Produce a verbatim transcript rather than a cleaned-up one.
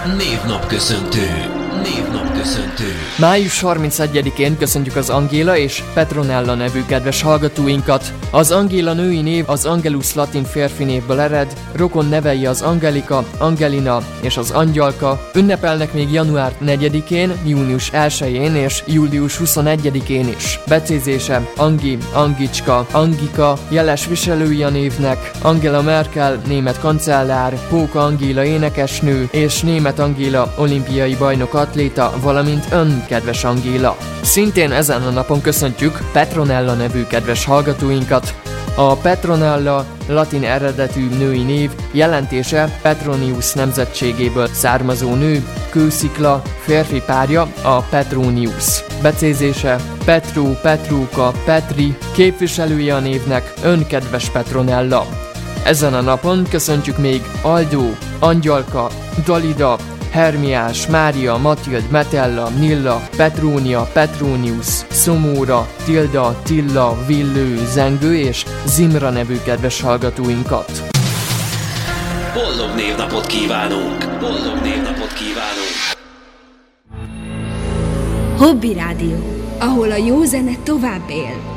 Névnapköszöntő. Névnapköszöntő. május harmincegyedikén köszöntjük az Angéla és Petronella nevű kedves hallgatóinkat. Az Angéla női név az Angelus latin férfi névből ered, rokon nevei az Angelika, Angelina és az Angyalka. Ünnepelnek még január negyedikén, június elsején és július huszonegyedikén is. Becézése Angi, Angicska, Angika, jeles viselői a névnek, Angela Merkel, német kancellár, Póka Angéla énekesnő és német Angéla olimpiai bajnok atléta, valamint ön, kedves Angéla. Szintén ezen a napon köszöntjük Petronella nevű kedves hallgatóinkat. A Petronella latin eredetű női név, jelentése Petronius nemzetségéből származó nő, kőszikla, férfi párja a Petronius. Becézése Petru, Petruka, Petri, képviselője a névnek ön, kedves Petronella. Ezen a napon köszöntjük még Aldó, Angyalka, Dalida, Hermiás, Mária, Matild, Metella, Nilla, Petrónia, Petronius, Szomóra, Tilda, Tilla, Villő, Zengő és Zimra nevű kedves hallgatóinkat. Boldog névnapot kívánunk! Boldog névnapot kívánunk! Hobby Rádió, ahol a jó zene tovább él.